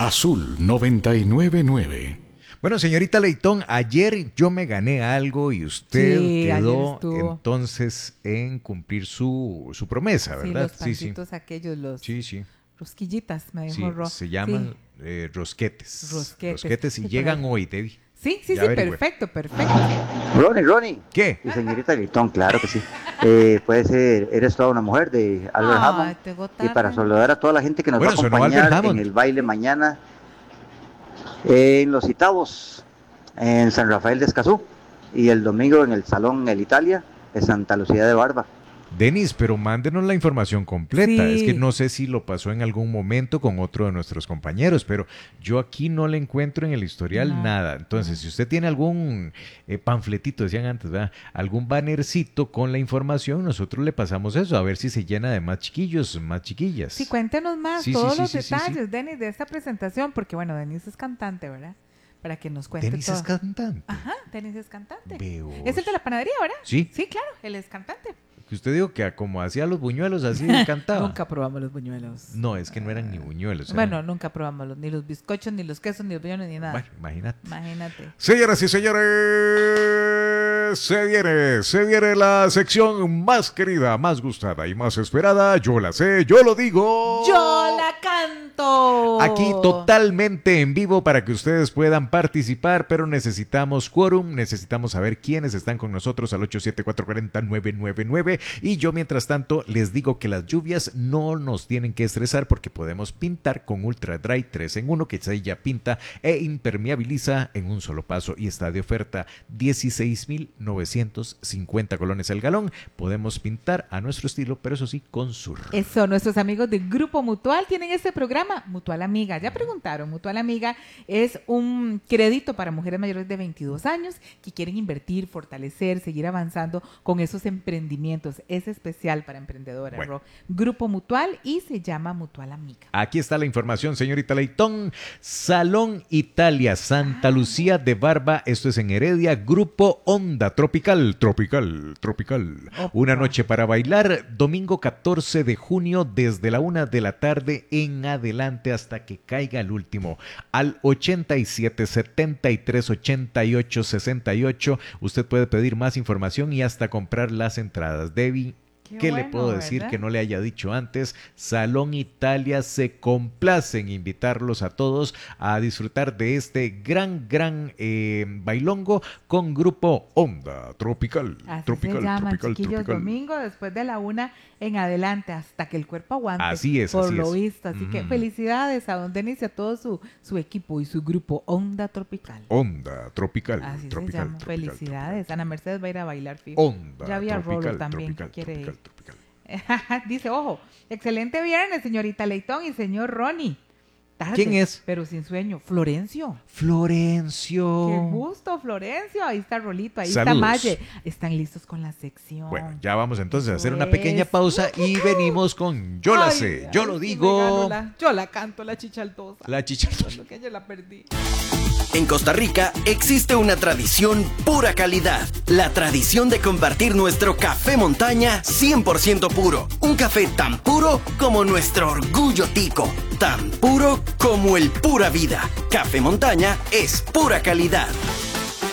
Azul 999. Bueno, señorita Leitón, ayer yo me gané algo y usted quedó entonces en cumplir su promesa, ¿verdad? Sí, los pancitos aquellos, los rosquillitas, me dijo Ro. Se llaman rosquetes. Rosquetes y llegan hoy, Debbie. Sí, perfecto. Ronnie. ¿Qué? Y señorita Leitón, claro que sí. Puede ser, eres toda una mujer de Albert Hammond. Y para saludar a toda la gente que nos va a acompañar en el baile mañana en Los Itavos, en San Rafael de Escazú, y el domingo en el Salón El Italia de Santa Lucía de Barba. Denis, pero mándenos la información completa. Es que no sé si lo pasó en algún momento con otro de nuestros compañeros, pero yo aquí no le encuentro en el historial nada. Entonces, si usted tiene algún panfletito, decían antes, ¿verdad? Algún bannercito con la información, nosotros le pasamos eso, a ver si se llena de más chiquillos, más chiquillas. Sí, cuéntenos más todos los detalles, Denis, de esta presentación, porque bueno, Denis es cantante, ¿verdad? Para que nos cuente ¿Denis todo. es cantante? Ajá, Denis es cantante. Veos. Es el de la panadería, ¿verdad? Sí. Sí, claro, él es cantante. Que usted dijo que como hacía los buñuelos así cantaba. Nunca probamos los buñuelos. No, es que no eran ni buñuelos. Bueno, nunca probamos ni los bizcochos, ni los quesos, ni los buñuelos, ni nada. Bueno, imagínate. Señoras y señores, se viene la sección más querida, más gustada y más esperada. Yo la sé, yo lo digo. ¡Yo la canto! Aquí totalmente en vivo para que ustedes puedan participar, pero necesitamos quórum, necesitamos saber quiénes están con nosotros al 874-40-999. Y yo, mientras tanto, les digo que las lluvias no nos tienen que estresar porque podemos pintar con Ultra Dry 3 en 1, que ya pinta e impermeabiliza en un solo paso y está de oferta 16,950 colones el galón. Podemos pintar a nuestro estilo, pero eso sí, con Sur. Eso, nuestros amigos de Grupo Mutual tienen este programa, Mutual Amiga. Ya preguntaron, Mutual Amiga es un crédito para mujeres mayores de 22 años que quieren invertir, fortalecer, seguir avanzando con esos emprendimientos. Es especial para emprendedoras, bueno. Grupo Mutual, y se llama Mutual Amiga. Aquí está la información, señorita Leitón. Salón Italia, Santa Lucía de Barba, esto es en Heredia. Grupo Onda Tropical. Opa. Una noche para bailar, domingo 14 de junio, desde la 1 de la tarde en adelante hasta que caiga el último. Al 87 73 88 68 usted puede pedir más información y hasta comprar las entradas. Debbie, ¿qué le puedo decir, ¿verdad?, que no le haya dicho antes? Salón Italia se complace en invitarlos a todos a disfrutar de este gran bailongo con Grupo Onda Tropical. Así se llaman, chiquillos, domingo después de la 1 en adelante hasta que el cuerpo aguante. Así es, por lo visto. Así que felicidades a don Denis y a todo su equipo y su grupo Onda Tropical. Onda Tropical. Así tropical, se llama. tropical, Felicidades. Ana Mercedes va a ir a bailar, fijo. Onda ya había Tropical, Rolo también tropical, que quiere ir. tropical. Dice, ojo, excelente viernes, señorita Leitón y señor Ronnie. Tarde, ¿quién es? Pero sin sueño. Florencio. Qué gusto, Florencio. Ahí está Rolito, ahí Saludos. está Maye. Están listos con la sección. Bueno, ya vamos entonces a hacer una pequeña pausa y venimos con Yo la sé, yo lo digo. Yo la canto, la chichaltosa. La chichaltosa. Que yo la perdí. En Costa Rica existe una tradición pura calidad. La tradición de compartir nuestro café montaña 100% puro. Un café tan puro como nuestro orgullo tico. Tan puro como el pura vida. Café montaña es pura calidad.